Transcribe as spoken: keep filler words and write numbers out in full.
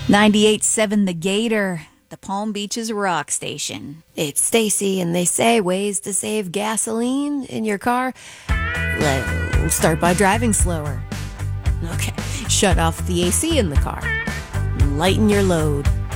ninety-eight point seven The Gator, the Palm Beaches rock station. It's Stacy, and they say ways to save gasoline in your car. Like, start by driving slower. Okay, shut off the A C in the car. Lighten your load.